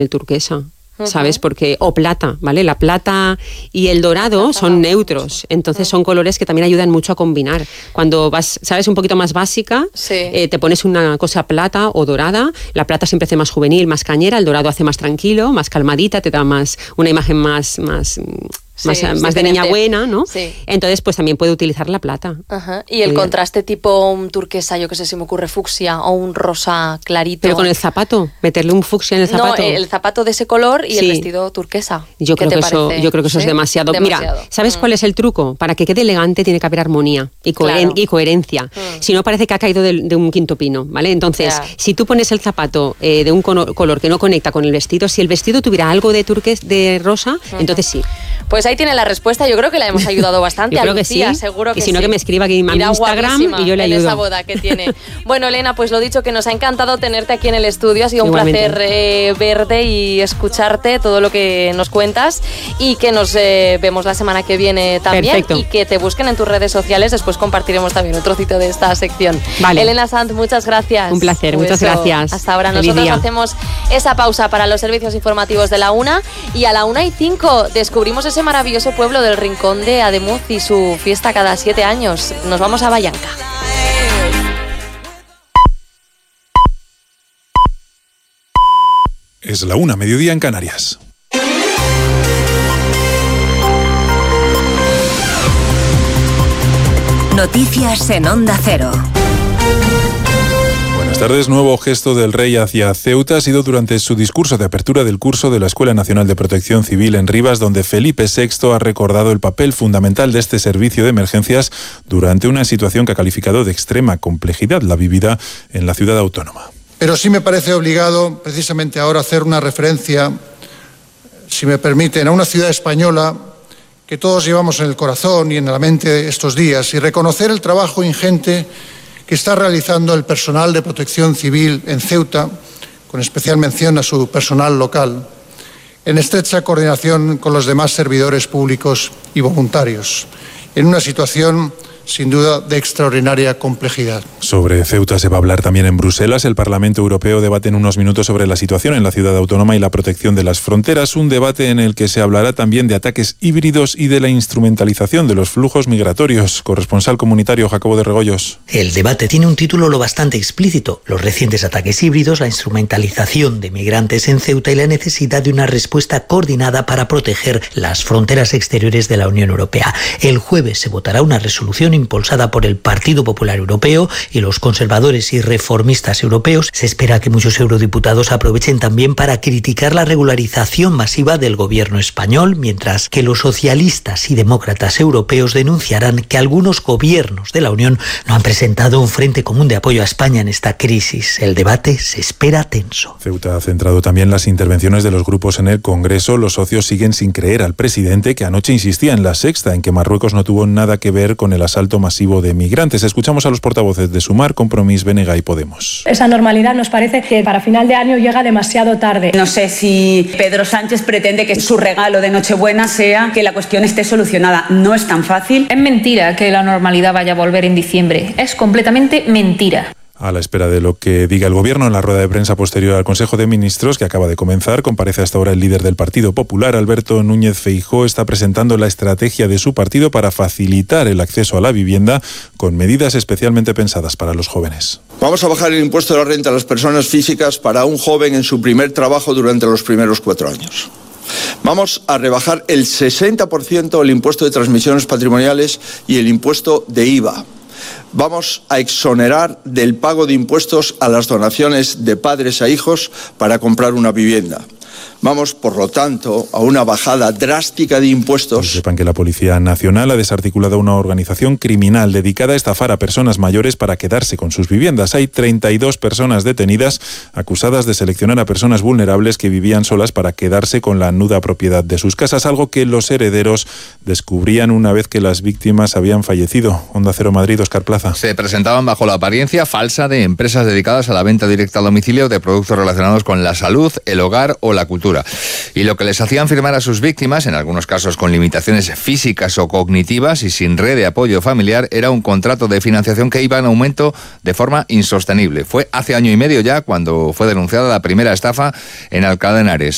el turquesa. ¿Sabes? Porque, o plata, ¿vale? La plata y el dorado son neutros, entonces son colores que también ayudan mucho a combinar. Cuando vas, ¿sabes? Un poquito más básica, te pones una cosa plata o dorada, la plata siempre hace más juvenil, más cañera, el dorado hace más tranquilo, más calmadita, te da más una imagen más de niña buena, ¿no? Sí. Entonces, pues también puede utilizar la plata. Ajá. Y el contraste tipo un turquesa, yo que sé, se me ocurre fucsia o un rosa clarito. Pero con el zapato, meterle un fucsia en el zapato. No, el zapato de ese color y el vestido turquesa. Yo creo que eso es demasiado. Mira, ¿sabes cuál es el truco? Para que quede elegante tiene que haber armonía y coherencia. Si no, parece que ha caído de un quinto pino, ¿vale? Entonces, si tú pones el zapato de un color que no conecta con el vestido, si el vestido tuviera algo de rosa, entonces sí. Pues ahí tiene la respuesta. Yo creo que la hemos ayudado bastante. Yo creo a Lucía, que sí. Seguro que y si no, sí. que me escriba aquí en mi Instagram y yo le ayudo. En esa boda que tiene. Bueno, Elena, pues lo dicho, que nos ha encantado tenerte aquí en el estudio. Ha sido un placer verte y escucharte todo lo que nos cuentas, y que nos vemos la semana que viene también. Perfecto. Y que te busquen en tus redes sociales. Después compartiremos también otro trocito de esta sección. Vale. Elena Sanz, muchas gracias. Un placer, muchas gracias. Hasta ahora. Nosotros hacemos esa pausa para los servicios informativos de la 1, y a la 1:05 descubrimos ese maravilloso pueblo del Rincón de Ademuz y su fiesta cada 7 años. Nos vamos a Vallanca. Es la 1, mediodía en Canarias. Noticias en Onda Cero. Buenas tardes. Nuevo gesto del rey hacia Ceuta ha sido durante su discurso de apertura del curso de la Escuela Nacional de Protección Civil en Rivas, donde Felipe VI ha recordado el papel fundamental de este servicio de emergencias durante una situación que ha calificado de extrema complejidad, la vivida en la ciudad autónoma. Pero sí me parece obligado, precisamente ahora, hacer una referencia, si me permiten, a una ciudad española que todos llevamos en el corazón y en la mente estos días, y reconocer el trabajo ingente que está realizando el personal de protección civil en Ceuta, con especial mención a su personal local, en estrecha coordinación con los demás servidores públicos y voluntarios, en una situación sin duda de extraordinaria complejidad. Sobre Ceuta se va a hablar también en Bruselas. El Parlamento Europeo debate en unos minutos sobre la situación en la ciudad autónoma y la protección de las fronteras, un debate en el que se hablará también de ataques híbridos y de la instrumentalización de los flujos migratorios. Corresponsal comunitario Jacobo de Regoyos. El debate tiene un título lo bastante explícito: los recientes ataques híbridos, la instrumentalización de migrantes en Ceuta y la necesidad de una respuesta coordinada para proteger las fronteras exteriores de la Unión Europea. El jueves se votará una resolución impulsada por el Partido Popular Europeo y los conservadores y reformistas europeos. Se espera que muchos eurodiputados aprovechen también para criticar la regularización masiva del gobierno español, mientras que los socialistas y demócratas europeos denunciarán que algunos gobiernos de la Unión no han presentado un frente común de apoyo a España en esta crisis. El debate se espera tenso. Ceuta ha centrado también las intervenciones de los grupos en el Congreso. Los socios siguen sin creer al presidente, que anoche insistía en La Sexta en que Marruecos no tuvo nada que ver con el asalto masivo de migrantes. Escuchamos a los portavoces de Sumar, Compromís, BNG y Podemos. Esa normalidad nos parece que para final de año llega demasiado tarde. No sé si Pedro Sánchez pretende que su regalo de Nochebuena sea que la cuestión esté solucionada. No es tan fácil. Es mentira que la normalidad vaya a volver en diciembre. Es completamente mentira. A la espera de lo que diga el Gobierno en la rueda de prensa posterior al Consejo de Ministros, que acaba de comenzar, comparece hasta ahora el líder del Partido Popular, Alberto Núñez Feijóo. Está presentando la estrategia de su partido para facilitar el acceso a la vivienda con medidas especialmente pensadas para los jóvenes. Vamos a bajar el impuesto de la renta a las personas físicas para un joven en su primer trabajo durante los primeros 4 años. Vamos a rebajar el 60% el impuesto de transmisiones patrimoniales y el impuesto de IVA. Vamos a exonerar del pago de impuestos a las donaciones de padres a hijos para comprar una vivienda. Vamos, por lo tanto, a una bajada drástica de impuestos. Y sepan que la Policía Nacional ha desarticulado una organización criminal dedicada a estafar a personas mayores para quedarse con sus viviendas. Hay 32 personas detenidas acusadas de seleccionar a personas vulnerables que vivían solas para quedarse con la nuda propiedad de sus casas, algo que los herederos descubrían una vez que las víctimas habían fallecido. Onda Cero Madrid, Óscar Plaza. Se presentaban bajo la apariencia falsa de empresas dedicadas a la venta directa a domicilio de productos relacionados con la salud, el hogar o la cultura. Y lo que les hacían firmar a sus víctimas, en algunos casos con limitaciones físicas o cognitivas y sin red de apoyo familiar, era un contrato de financiación que iba en aumento de forma insostenible. Fue hace 1 año y medio ya cuando fue denunciada la primera estafa en Alcalá de Henares.